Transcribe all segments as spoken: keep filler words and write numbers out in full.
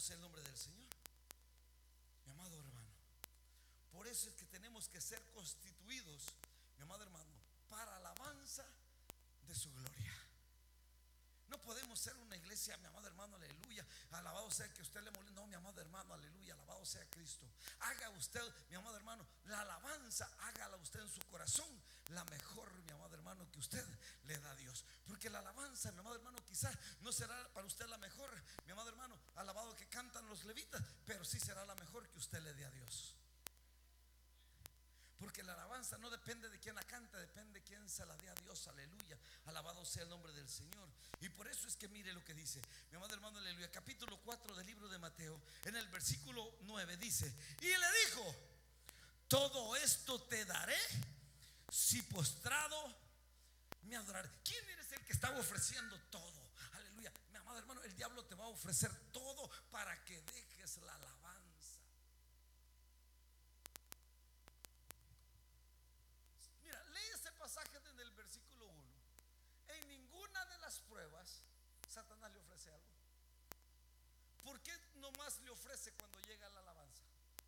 sea el nombre del Señor. Mi amado hermano, por eso es que tenemos que ser constituidos, mi amado hermano, para alabanza de su gloria. No podemos ser una iglesia, mi amado hermano, aleluya, alabado sea que usted le moleste. No, mi amado hermano, aleluya, alabado sea Cristo. Haga usted, mi amado hermano, la alabanza, hágala usted en su corazón, la mejor, mi amado hermano, que usted le da a Dios. Porque la alabanza, mi amado hermano, quizás no será para usted la mejor, mi amado hermano, alabado que cantan los levitas, pero sí será la mejor que usted le dé a Dios. Porque la alabanza no depende de quién la canta, depende de quién se la dé a Dios, aleluya. Alabado sea el nombre del Señor. Y por eso es que mire lo que dice, mi amado hermano, aleluya. Capítulo cuatro del libro de Mateo, en el versículo nueve dice: y le dijo: todo esto te daré si postrado me adoraré. ¿Quién eres el que estaba ofreciendo todo? Aleluya. Mi amado hermano, el diablo te va a ofrecer todo para que dejes la alabanza. Mira, lee ese pasaje en el versículo uno. En ninguna de las pruebas Satanás le ofrece algo. ¿Por qué nomás le ofrece cuando llega la alabanza?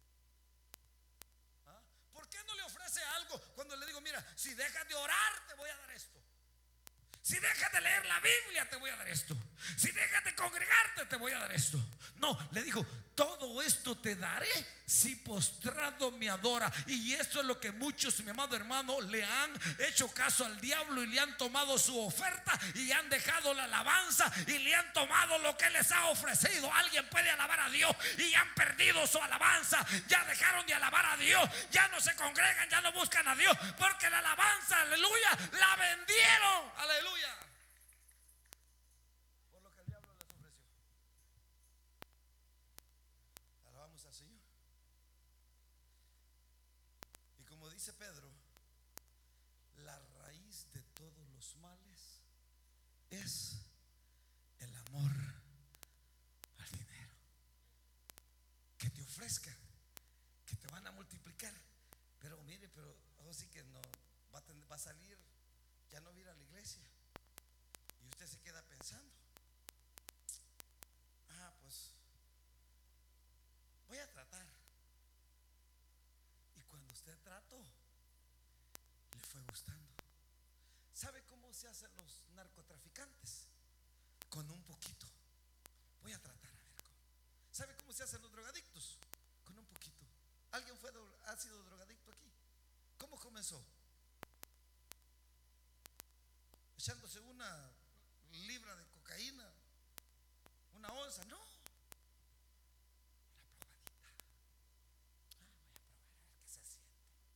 ¿Ah? ¿Por qué no le ofrece algo cuando le digo, mira, si dejas de orar te voy a dar esto? Si dejas de leer la Biblia te voy a dar esto. Si dejas de congregarte te voy a dar esto. No, le dijo: todo esto te daré si postrado me adora. Y eso es lo que muchos, mi amado hermano, le han hecho caso al diablo y le han tomado su oferta y han dejado la alabanza y le han tomado lo que les ha ofrecido. Alguien puede alabar a Dios y han perdido su alabanza. Ya dejaron de alabar a Dios, ya no se congregan, ya no buscan a Dios, porque la alabanza, aleluya, la vendieron, aleluya, por lo que el diablo les ofreció. Alabamos al Señor. Y como dice Pedro, la raíz de todos los males es el amor al dinero. Que te ofrezcan, que te van a multiplicar, pero mire, pero así que no va a, tener, va a salir, ya no va a ir a la iglesia. Y usted se queda pensando: ah, pues voy a tratar. Y cuando usted trató, le fue gustando. ¿Sabe cómo se hacen los narcotraficantes? Con un poquito. Voy a tratar a ver cómo. ¿Sabe cómo se hacen los drogadictos? Con un poquito. ¿Alguien fue, ha sido drogadicto aquí? ¿Cómo comenzó? Echándose una libra de cocaína, una onza. No, una probadita. Ah, voy a probar a ver qué se siente.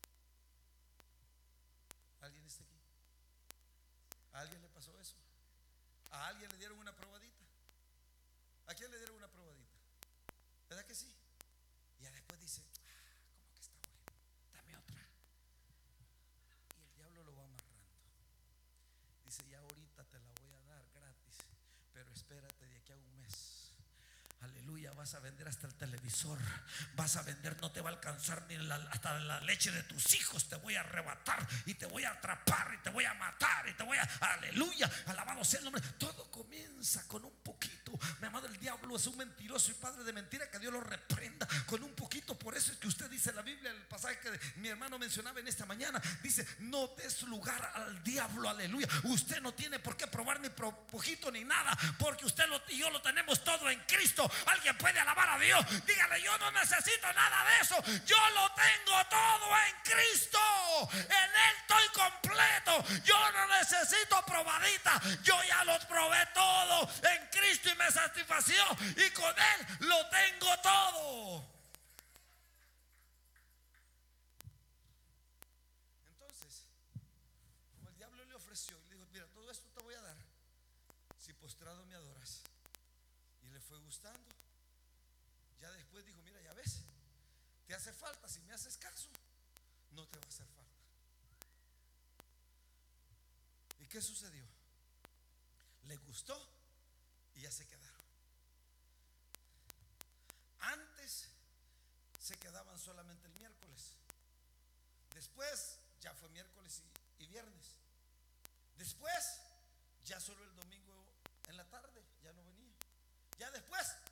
¿Alguien está aquí? ¿A alguien le pasó eso? ¿A alguien le dieron una probadita? ¿A quién le dieron una probadita? ¿Verdad que sí? Y ya después dice: ah, como que está bueno, dame otra. Y el diablo lo va amarrando. Dice: ya ahorita te la voy a dar gratis, pero espérate de aquí a un mes. Aleluya, vas a vender hasta el televisor, vas a vender, no te va a alcanzar ni la, hasta la leche de tus hijos. Te voy a arrebatar y te voy a atrapar y te voy a matar y te voy a, aleluya, alabado sea el nombre. Todo comienza con un poquito. Mi amado, el diablo es un mentiroso y padre de mentira, que Dios lo reprenda. Con un poquito. Por eso es que usted dice en la Biblia, el pasaje que mi hermano mencionaba en esta mañana, dice: no des lugar al diablo, aleluya. Usted no tiene por qué probar ni poquito ni nada, porque usted lo, y yo lo tenemos todo en Cristo. Alguien puede alabar a Dios. Dígale: yo no necesito nada de eso, yo lo tengo todo en Cristo. En Él estoy completo. Yo no necesito probadita, yo ya lo probé todo en Cristo y me satisfació, y con Él lo tengo todo. Entonces, como el diablo le ofreció y le dijo: mira, todo esto te voy a dar si postrado me adoras, y le fue gustando. Ya después dijo: mira, ya ves, te hace falta, si me haces caso, no te va a hacer falta. ¿Y qué sucedió? Le gustó y ya se quedaron. Antes se quedaban solamente el miércoles, después ya fue miércoles y, y viernes, después ya solo el domingo en la tarde, ya no venía. Ya después